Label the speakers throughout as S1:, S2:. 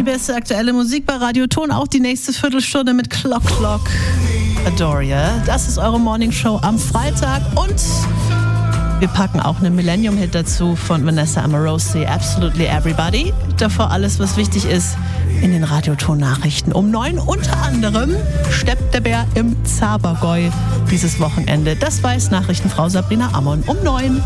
S1: die beste aktuelle Musik bei Radio Ton. Auch die nächste Viertelstunde mit Clock Clock Adoria. Das ist eure Morning Show am Freitag. Und wir packen auch einen Millennium-Hit dazu von Vanessa Amorosi, Absolutely Everybody. Davor alles, was wichtig ist, in den Radioton-Nachrichten. Um 9 unter anderem steppt der Bär im Zabergäu dieses Wochenende. Das weiß Nachrichtenfrau Sabrina Ammon um 9.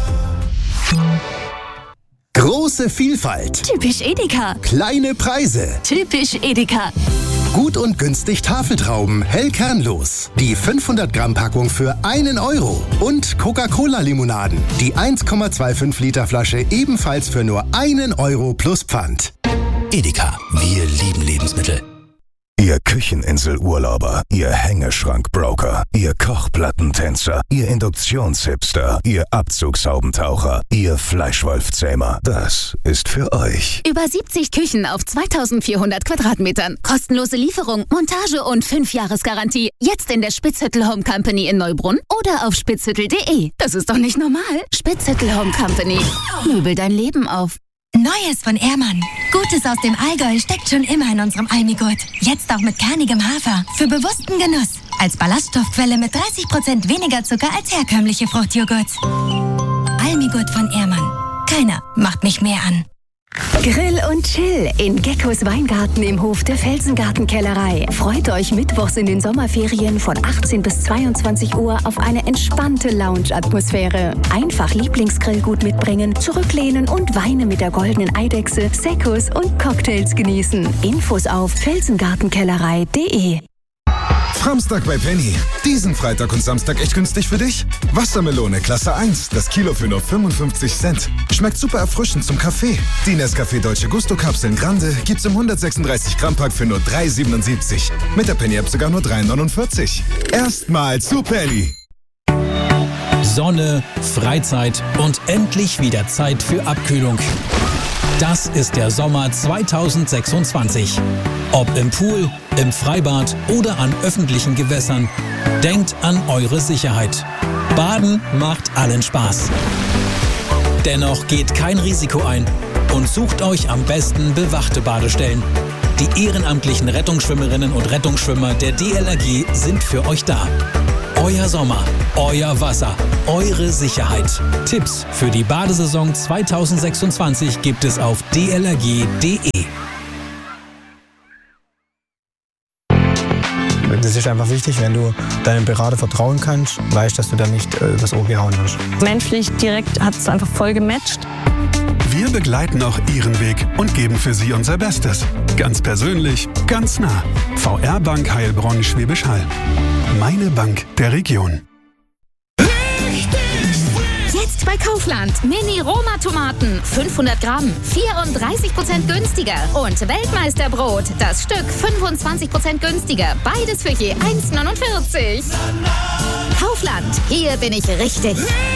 S2: Große Vielfalt.
S3: Typisch Edeka.
S2: Kleine Preise.
S3: Typisch Edeka.
S2: Gut und günstig Tafeltrauben, hell kernlos. Die 500 Gramm Packung für 1 Euro. Und Coca-Cola-Limonaden. Die 1,25 Liter Flasche ebenfalls für nur 1 Euro plus Pfand.
S4: Edeka, wir lieben Lebensmittel.
S5: Ihr Kücheninsel-Urlauber, Ihr Hängeschrank-Broker, Ihr Kochplattentänzer, Ihr Induktionshipster, Ihr Abzugshaubentaucher, Ihr Fleischwolfzähmer, das ist für euch.
S3: Über 70 Küchen auf 2400 Quadratmetern. Kostenlose Lieferung, Montage und 5-Jahres-Garantie. Jetzt in der Spitzhüttel Home Company in Neubrunn oder auf spitzhüttel.de. Das ist doch nicht normal. Spitzhüttel Home Company. Möbel dein Leben auf.
S6: Neues von Ehrmann. Gutes aus dem Allgäu steckt schon immer in unserem Almigurt. Jetzt auch mit kernigem Hafer. Für bewussten Genuss. Als Ballaststoffquelle mit 30% weniger Zucker als herkömmliche Fruchtjoghurt. Almigurt von Ehrmann. Keiner macht mich mehr an.
S3: Grill und Chill in Geckos Weingarten im Hof der Felsengartenkellerei. Freut euch mittwochs in den Sommerferien von 18 bis 22 Uhr auf eine entspannte Lounge-Atmosphäre. Einfach Lieblingsgrillgut mitbringen, zurücklehnen und Weine mit der goldenen Eidechse, Seccos und Cocktails genießen. Infos auf felsengartenkellerei.de.
S7: Samstag bei Penny. Diesen Freitag und Samstag echt günstig für dich? Wassermelone Klasse 1, das Kilo für nur 55 Cent. Schmeckt super erfrischend zum Kaffee. Die Nescafé Dolce Gusto Kapseln Grande gibt's im 136 Gramm Pack für nur 3,77. Mit der Penny App sogar nur 3,49. Erstmal zu Penny.
S4: Sonne, Freizeit und endlich wieder Zeit für Abkühlung. Das ist der Sommer 2026. Ob im Pool, im Freibad oder an öffentlichen Gewässern, denkt an eure Sicherheit. Baden macht allen Spaß. Dennoch geht kein Risiko ein und sucht euch am besten bewachte Badestellen. Die ehrenamtlichen Rettungsschwimmerinnen und Rettungsschwimmer der DLRG sind für euch da. Euer Sommer, euer Wasser, eure Sicherheit. Tipps für die Badesaison 2026 gibt es auf dlrg.de.
S8: Das ist einfach wichtig, wenn du deinem Berater vertrauen kannst, weißt, dass du da nicht übers Ohr gehauen wirst.
S9: Menschlich direkt hat es einfach voll gematcht.
S10: Wir begleiten auch Ihren Weg und geben für Sie unser Bestes. Ganz persönlich, ganz nah. VR Bank Heilbronn Schwäbisch Hall. Meine Bank der Region.
S3: Jetzt bei Kaufland. Mini-Roma-Tomaten. 500 Gramm. 34% günstiger. Und Weltmeisterbrot. Das Stück 25% günstiger. Beides für je 1,49. Kaufland. Hier bin ich richtig.